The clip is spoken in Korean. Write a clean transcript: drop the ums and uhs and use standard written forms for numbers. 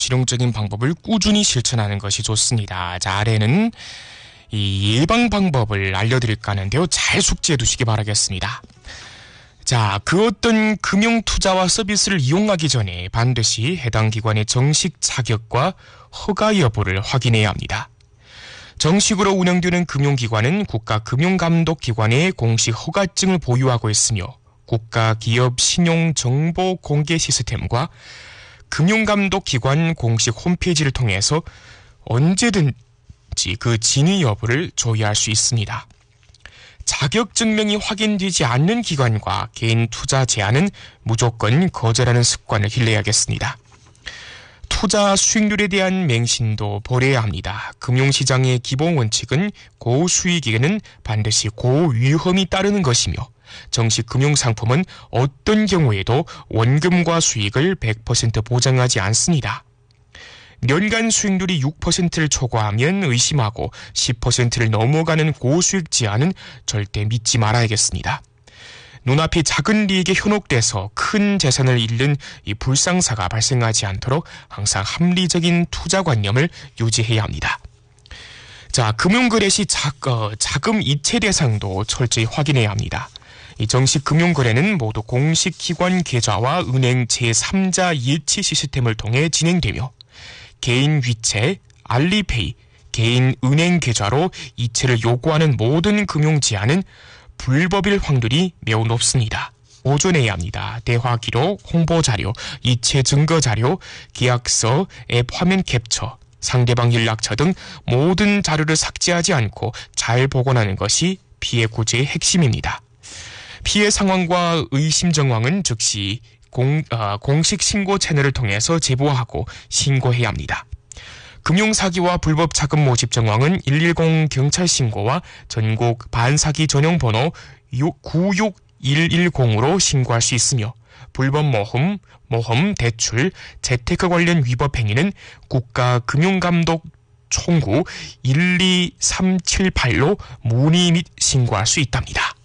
실용적인 방법을 꾸준히 실천하는 것이 좋습니다. 자, 아래는 이 예방 방법을 알려드릴까 하는데요. 잘 숙지해 두시기 바라겠습니다. 자, 그 어떤 금융투자와 서비스를 이용하기 전에 반드시 해당 기관의 정식 자격과 허가 여부를 확인해야 합니다. 정식으로 운영되는 금융기관은 국가금융감독기관의 공식 허가증을 보유하고 있으며 국가기업신용정보공개 시스템과 금융감독기관 공식 홈페이지를 통해서 언제든지 그 진위 여부를 조회할 수 있습니다. 자격 증명이 확인되지 않는 기관과 개인 투자 제한은 무조건 거절하는 습관을 길러야겠습니다. 투자 수익률에 대한 맹신도 버려야 합니다. 금융시장의 기본 원칙은 고수익에는 반드시 고위험이 따르는 것이며 정식 금융상품은 어떤 경우에도 원금과 수익을 100% 보장하지 않습니다. 연간 수익률이 6%를 초과하면 의심하고 10%를 넘어가는 고수익 제한은 절대 믿지 말아야겠습니다. 눈앞이 작은 이익에 현혹돼서 큰 재산을 잃는 이 불상사가 발생하지 않도록 항상 합리적인 투자관념을 유지해야 합니다. 자, 금융거래 시 자금 이체 대상도 철저히 확인해야 합니다. 이 정식 금융거래는 모두 공식 기관 계좌와 은행 제3자 예치 시스템을 통해 진행되며 개인 위채, 알리페이, 개인 은행 계좌로 이체를 요구하는 모든 금융 제한은 불법일 확률이 매우 높습니다. 보존해야 합니다. 대화 기록, 홍보 자료, 이체 증거 자료, 계약서, 앱 화면 캡처, 상대방 연락처 등 모든 자료를 삭제하지 않고 잘 보관하는 것이 피해 구제의 핵심입니다. 피해 상황과 의심 정황은 즉시 공식 신고 채널을 통해서 제보하고 신고해야 합니다. 금융사기와 불법 자금 모집 정황은 110 경찰 신고와 전국 반사기 전용 번호 96110으로 신고할 수 있으며 불법 모험, 대출, 재테크 관련 위법 행위는 국가금융감독 총구 12378로 문의 및 신고할 수 있답니다.